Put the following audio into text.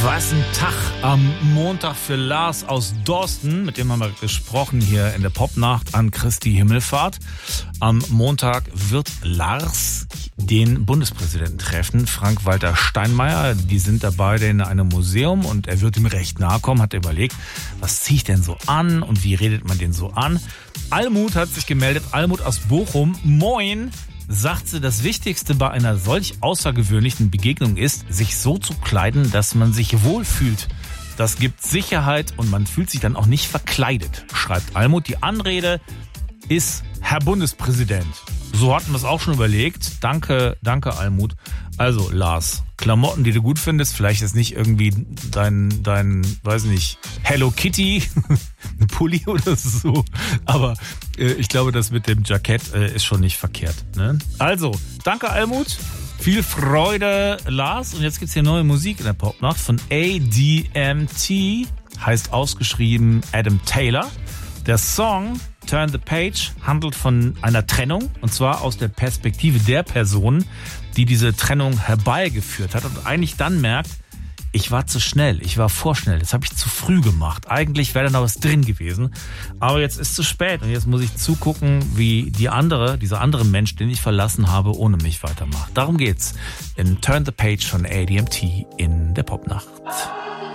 Was ein Tag am Montag für Lars aus Dorsten. Mit dem haben wir gesprochen hier in der Popnacht an Christi Himmelfahrt. Am Montag wird Lars den Bundespräsidenten treffen, Frank-Walter Steinmeier. Die sind da beide in einem Museum und er wird ihm recht nahe kommen. Hat er überlegt, was ziehe ich denn so an und wie redet man den so an? Almut hat sich gemeldet, Almut aus Bochum. Moin! Sagt sie, das Wichtigste bei einer solch außergewöhnlichen Begegnung ist, sich so zu kleiden, dass man sich wohlfühlt. Das gibt Sicherheit und man fühlt sich dann auch nicht verkleidet, schreibt Almut. Die Anrede ist Herr Bundespräsident. So hatten wir es auch schon überlegt. Danke Almut. Also Lars, Klamotten, die du gut findest, vielleicht ist nicht irgendwie dein weiß nicht, Hello Kitty, ein Pulli oder so, aber ich glaube, das mit dem Jackett ist schon nicht verkehrt. Ne? Also, danke Almut, viel Freude Lars und jetzt gibt's hier neue Musik in der Popnacht von ADMT, heißt ausgeschrieben Adam Taylor. Der Song Turn the Page handelt von einer Trennung und zwar aus der Perspektive der Person, die diese Trennung herbeigeführt hat und eigentlich dann merkt, ich war zu schnell, ich war vorschnell, das habe ich zu früh gemacht. Eigentlich wäre da noch was drin gewesen, aber jetzt ist zu spät und jetzt muss ich zugucken, wie dieser andere Mensch, den ich verlassen habe, ohne mich weitermacht. Darum geht's in Turn the Page von ADMT in der Popnacht.